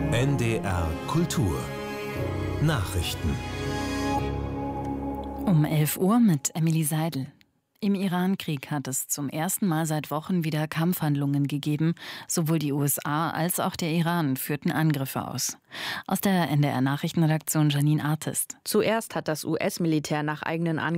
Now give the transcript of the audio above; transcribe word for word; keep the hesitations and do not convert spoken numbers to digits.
N D R Kultur Nachrichten. Um elf Uhr mit Emily Seidel. Im Iran-Krieg hat es zum ersten Mal seit Wochen wieder Kampfhandlungen gegeben. Sowohl die U S A als auch der Iran führten Angriffe aus. Aus der N D R-Nachrichtenredaktion Janine Artist. Zuerst hat das U S-Militär nach eigenen Angaben